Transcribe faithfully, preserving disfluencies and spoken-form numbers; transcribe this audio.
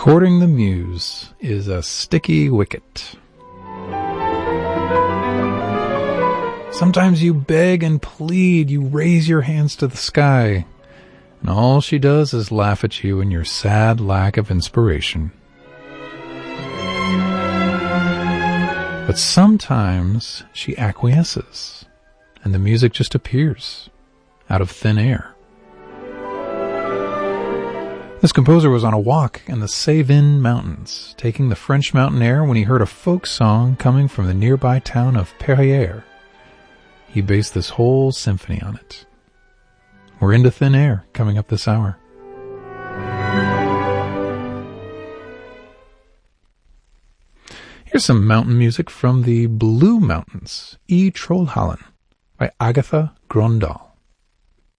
Courting the muse is a sticky wicket. Sometimes you beg and plead, you raise your hands to the sky, and all she does is laugh at you and your sad lack of inspiration. But sometimes she acquiesces, and the music just appears out of thin air. This composer was on a walk in the Cévennes Mountains, taking the French mountain air when he heard a folk song coming from the nearby town of Perrières. He based this whole symphony on it. We're into thin air coming up this hour. Here's some mountain music from the Blue Mountains, I Trollhättan, by Agatha Gröndal.